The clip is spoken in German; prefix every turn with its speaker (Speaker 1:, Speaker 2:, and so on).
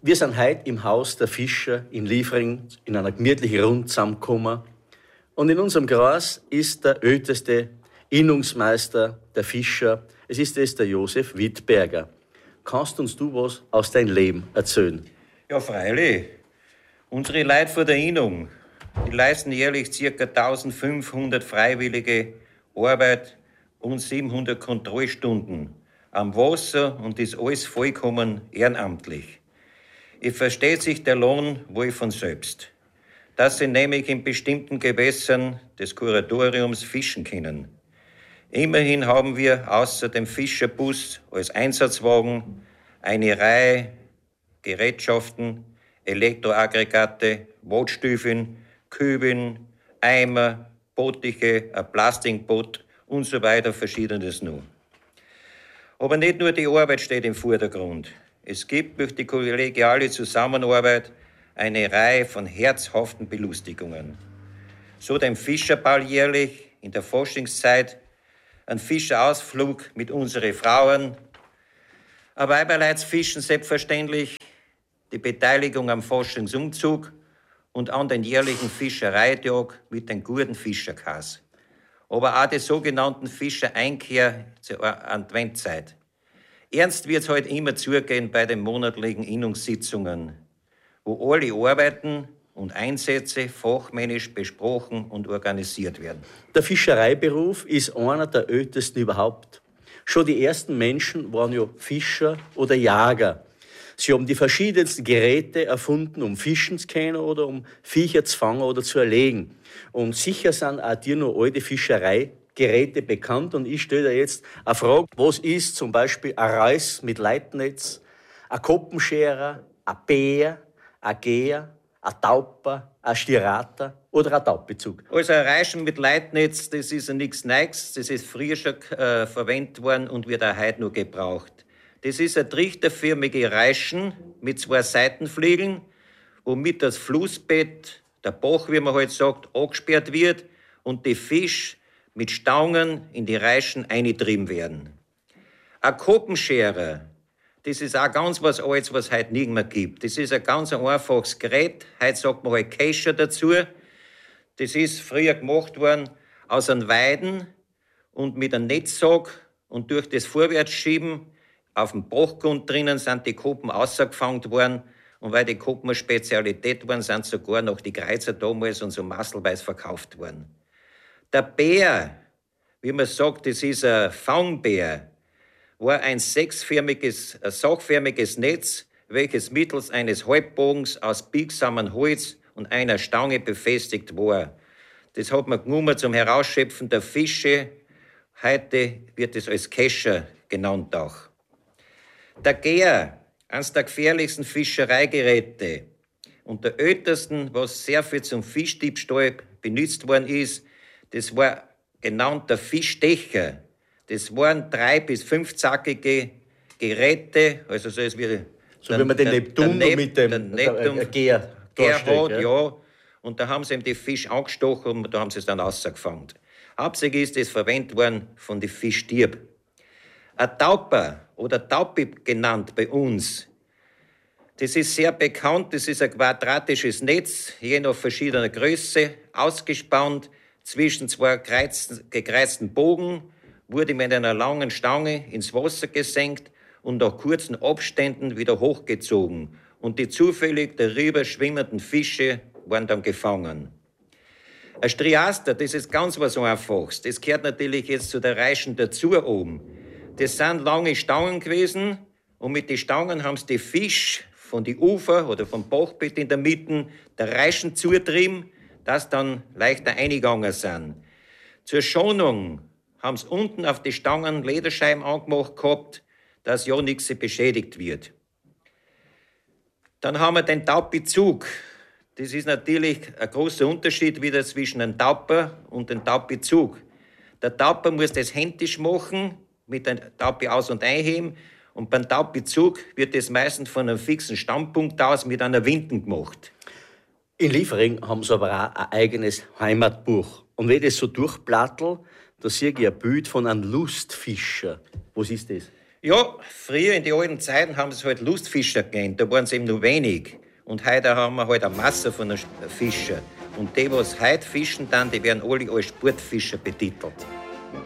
Speaker 1: Wir sind heute im Haus der Fischer in Liefering in einer gemütlichen Runde zusammengekommen. Und in unserem Kreis ist der älteste Innungsmeister der Fischer. Es ist der Josef Wittberger. Kannst uns du was aus deinem Leben erzählen?
Speaker 2: Ja, freilich. Unsere Leute von der Innung, die leisten jährlich ca. 1500 freiwillige Arbeit und 700 Kontrollstunden am Wasser und das alles vollkommen ehrenamtlich. Es versteht sich der Lohn wohl von selbst, dass sie nämlich in bestimmten Gewässern des Kuratoriums fischen können. Immerhin haben wir außer dem Fischerbus als Einsatzwagen eine Reihe Gerätschaften, Elektroaggregate, Wattstiefeln, Kübeln, Eimer, Bottiche, ein Plastikboot und so weiter, verschiedenes noch. Aber nicht nur die Arbeit steht im Vordergrund. Es gibt durch die kollegiale Zusammenarbeit eine Reihe von herzhaften Belustigungen. So den Fischerball jährlich in der Faschingszeit, ein Fischerausflug mit unseren Frauen, ein Weiberleitsfischen selbstverständlich, die Beteiligung am Faschingsumzug und an den jährlichen Fischereitag mit den guten Fischerkas. Aber auch die sogenannten Fischereinkehr zur Adventzeit. Ernst wird es halt immer zugehen bei den monatlichen Innungssitzungen, wo alle Arbeiten und Einsätze fachmännisch besprochen und organisiert werden.
Speaker 1: Der Fischereiberuf ist einer der ältesten überhaupt. Schon die ersten Menschen waren ja Fischer oder Jager. Sie haben die verschiedensten Geräte erfunden, um fischen zu können oder um Viecher zu fangen oder zu erlegen. Und sicher sind auch dir noch alte Fischereigeräte bekannt. Und ich stelle dir jetzt eine Frage, was ist zum Beispiel ein Reis mit Leitnetz, ein Koppenscherer, ein Bär, ein Geher, ein Tauper, ein Stirater oder ein Taubbezug?
Speaker 2: Also ein Reischen mit Leitnetz, das ist ja nichts Neues. Das ist früher schon verwendet worden und wird auch heute noch gebraucht. Das ist ein trichterförmige Reischen mit 2 Seitenflügeln, womit das Flussbett, der Bach, wie man halt sagt, angesperrt wird und die Fische mit Stangen in die Reischen eingetrieben werden. Ein Koppenscherer, das ist auch ganz was Altes, was es heute nicht mehr gibt. Das ist ein ganz einfaches Gerät. Heute sagt man halt Kescher dazu. Das ist früher gemacht worden aus einem Weiden und mit einem Netzsack und durch das Vorwärtsschieben auf dem Bachgrund drinnen sind die Koppen rausgefangen worden und weil die Koppen eine Spezialität waren, sind sogar noch die Kreuzer damals und so masselweise verkauft worden. Der Bär, wie man sagt, das ist ein Fangbär, war ein sachförmiges Netz, welches mittels eines Halbbogens aus biegsamem Holz und einer Stange befestigt war. Das hat man genommen zum Herausschöpfen der Fische. Heute wird es als Kescher genannt auch. Der Geher, eines der gefährlichsten Fischereigeräte und der ältesten, was sehr viel zum Fischdiebstahl benutzt worden ist, das war genannt der Fischstecher. Das waren 3- bis 5-zackige Geräte, also so ist wie
Speaker 1: so wie man den Neptun mit dem Geher
Speaker 2: hat, ja. Und da haben sie eben die Fische angestochen und da haben sie es dann rausgefangen. Hauptsächlich ist das verwendet worden von den Fischdieben. Ein Tauper oder Taupi genannt bei uns, das ist sehr bekannt, das ist ein quadratisches Netz, je nach verschiedener Größe, ausgespannt zwischen 2 gekreuzten Bogen, wurde mit einer langen Stange ins Wasser gesenkt und nach kurzen Abständen wieder hochgezogen. Und die zufällig darüber schwimmenden Fische waren dann gefangen. Ein Striaster, das ist ganz was Einfaches. Das gehört natürlich jetzt zu der Reischen dazu oben. Das sind lange Stangen gewesen und mit den Stangen haben sie die Fische von den Ufer oder vom Bachbett in der Mitte der Reischen zugetrieben, dass dann leichter eingegangen sind. Zur Schonung haben sie unten auf die Stangen Lederscheiben angemacht gehabt, dass ja nichts beschädigt wird. Dann haben wir den Taubbezug. Das ist natürlich ein großer Unterschied wieder zwischen einem Tauper und einem Taubbezug. Der Tauper muss das händisch machen, mit der Taupe aus- und einheben. Und beim Taubbezug wird das meistens von einem fixen Standpunkt aus mit einer Winden gemacht.
Speaker 1: In Liefering haben sie aber auch ein eigenes Heimatbuch. Und wenn ich das so durchplattel, da sehe ich ein Bild von einem Lustfischer. Was ist das?
Speaker 2: Ja, früher in den alten Zeiten haben sie es halt Lustfischer genannt, da waren es eben nur wenig. Und heute haben wir halt eine Masse von Fischer. Und die, was heute fischen dann, die werden alle als Sportfischer betitelt.